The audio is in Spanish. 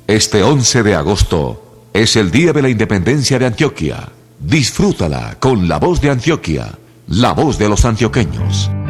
Este 11 de agosto es el Día de la Independencia de Antioquia. Disfrútala con la voz de Antioquia, la voz de los antioqueños.